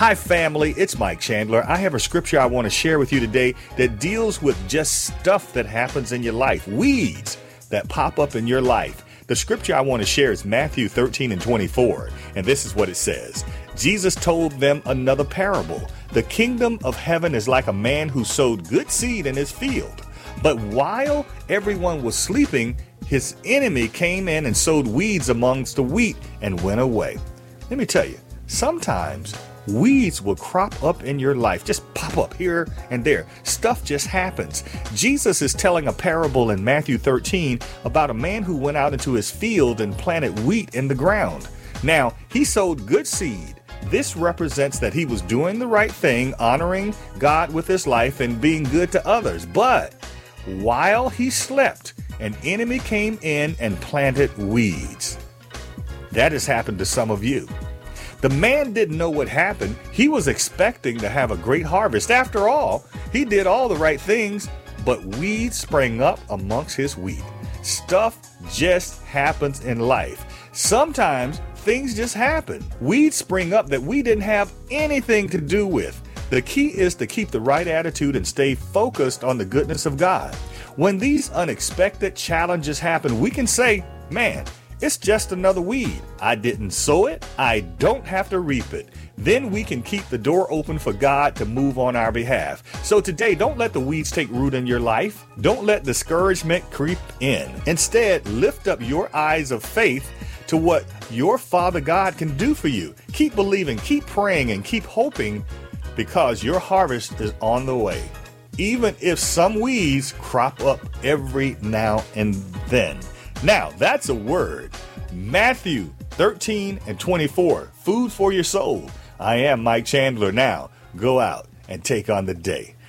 Hi, family. It's Mike Chandler. I have a scripture I want to share with you today that deals with just stuff that happens in your life, weeds that pop up in your life. The scripture I want to share is Matthew 13:24, and this is what it says. Jesus told them another parable. The kingdom of heaven is like a man who sowed good seed in his field. But while everyone was sleeping, his enemy came in and sowed weeds amongst the wheat and went away. Let me tell you, sometimes weeds will crop up in your life, just pop up here and there. Stuff just happens. Jesus is telling a parable in Matthew 13 about a man who went out into his field and planted wheat in the ground. Now, he sowed good seed. This represents that he was doing the right thing, honoring God with his life and being good to others. But while he slept, an enemy came in and planted weeds. That has happened to some of you. The man didn't know what happened. He was expecting to have a great harvest. After all, he did all the right things, but weeds sprang up amongst his wheat. Stuff just happens in life. Sometimes things just happen. Weeds spring up that we didn't have anything to do with. The key is to keep the right attitude and stay focused on the goodness of God. When these unexpected challenges happen, we can say, man, it's just another weed. I didn't sow it. I don't have to reap it. Then we can keep the door open for God to move on our behalf. So today, don't let the weeds take root in your life. Don't let discouragement creep in. Instead, lift up your eyes of faith to what your Father God can do for you. Keep believing, keep praying, and keep hoping, because your harvest is on the way. Even if some weeds crop up every now and then. Now, that's a word. Matthew 13:24, food for your soul. I am Mike Chandler. Now, go out and take on the day.